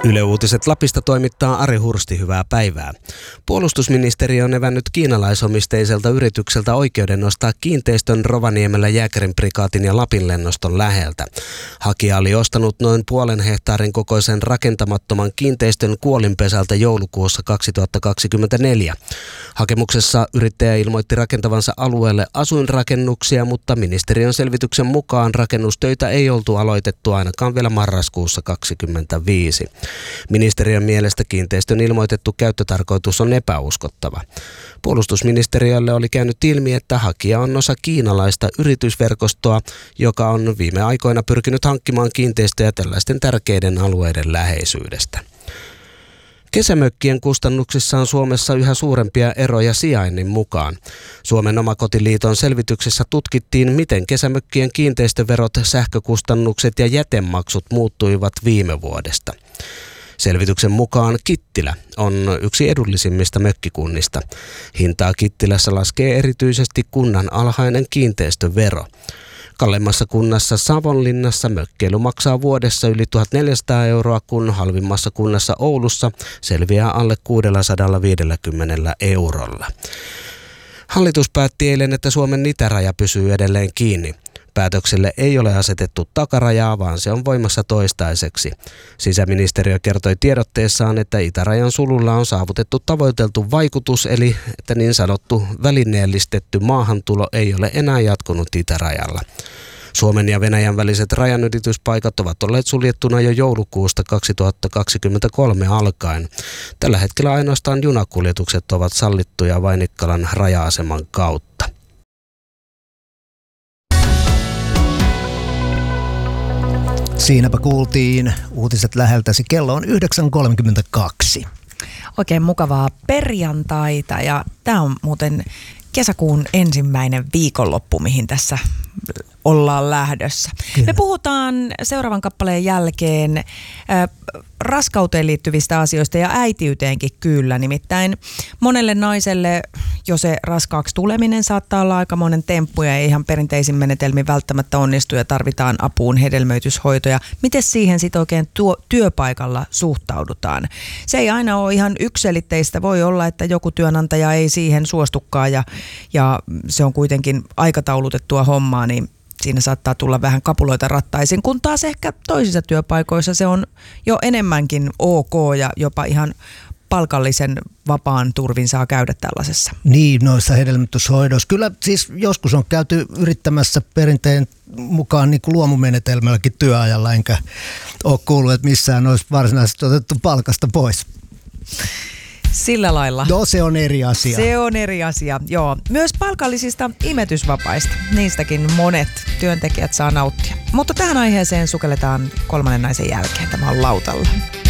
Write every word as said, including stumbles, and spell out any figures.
Yle Uutiset Lapista toimittaa Ari Hursti, hyvää päivää. Puolustusministeriö on evännyt kiinalaisomisteiselta yritykseltä oikeuden nostaa kiinteistön Rovaniemellä Jääkärin prikaatin ja Lapin lennoston läheltä. Hakija oli ostanut noin puolen hehtaarin kokoisen rakentamattoman kiinteistön Kuolinpesältä joulukuussa kaksituhattakaksikymmentäneljä. Hakemuksessa yrittäjä ilmoitti rakentavansa alueelle asuinrakennuksia, mutta ministeriön selvityksen mukaan rakennustöitä ei oltu aloitettu ainakaan vielä marraskuussa kaksikymmentäviisi. Ministeriön mielestä kiinteistön ilmoitettu käyttötarkoitus on epäuskottava. Puolustusministeriölle oli käynyt ilmi, että hakija on osa kiinalaista yritysverkostoa, joka on viime aikoina pyrkinyt hankkimaan kiinteistöjä tällaisten tärkeiden alueiden läheisyydestä. Kesämökkien kustannuksissa on Suomessa yhä suurempia eroja sijainnin mukaan. Suomen Omakotiliiton selvityksessä tutkittiin, miten kesämökkien kiinteistöverot, sähkökustannukset ja jätemaksut muuttuivat viime vuodesta. Selvityksen mukaan Kittilä on yksi edullisimmista mökkikunnista. Hintaa Kittilässä laskee erityisesti kunnan alhainen kiinteistövero. Kalleimmassa kunnassa Savonlinnassa mökkeily maksaa vuodessa yli tuhatneljäsataa euroa, kun halvimmassa kunnassa Oulussa selviää alle kuusisataaviisikymmentä eurolla. Hallitus päätti eilen, että Suomen itäraja pysyy edelleen kiinni. Päätökselle ei ole asetettu takarajaa, vaan se on voimassa toistaiseksi. Sisäministeriö kertoi tiedotteessaan, että itärajan sululla on saavutettu tavoiteltu vaikutus, eli että niin sanottu välineellistetty maahantulo ei ole enää jatkunut itärajalla. Suomen ja Venäjän väliset rajanylityspaikat ovat olleet suljettuna jo joulukuusta kaksituhattakaksikymmentäkolme alkaen. Tällä hetkellä ainoastaan junakuljetukset ovat sallittuja Vainikkalan raja-aseman kautta. Siinäpä kuultiin uutiset läheltäsi. Kello on yhdeksän kolmekymmentäkaksi. Oikein mukavaa perjantaita, ja tämä on muuten kesäkuun ensimmäinen viikonloppu, mihin tässä ollaan lähdössä. Kyllä. Me puhutaan seuraavan kappaleen jälkeen äh, raskauteen liittyvistä asioista ja äitiyteenkin kyllä. Nimittäin monelle naiselle jo se raskaaksi tuleminen saattaa olla aika monen temppu ja ei ihan perinteisin menetelmin välttämättä onnistu ja tarvitaan apuun hedelmöityshoitoja. Miten siihen sitten oikein tuo, työpaikalla suhtaudutaan? Se ei aina ole ihan yksiselitteistä. Voi olla, että joku työnantaja ei siihen suostukaan ja, ja se on kuitenkin aikataulutettua hommaa, niin siinä saattaa tulla vähän kapuloita rattaisiin, kun taas ehkä toisissa työpaikoissa se on jo enemmänkin ok ja jopa ihan palkallisen vapaan turvin saa käydä tällaisessa. Niin, noissa hedelmöityshoidoissa. Kyllä siis joskus on käyty yrittämässä perinteen mukaan niin kuin luomumenetelmälläkin työajalla, enkä ole kuullut, että missään olisi varsinaisesti otettu palkasta pois. Sillä lailla. No, se on eri asia. Se on eri asia, joo. Myös palkallisista imetysvapaista. Niistäkin monet työntekijät saa nauttia. Mutta tähän aiheeseen sukelletaan kolmannen naisen jälkeen. Tämä on Lautalla.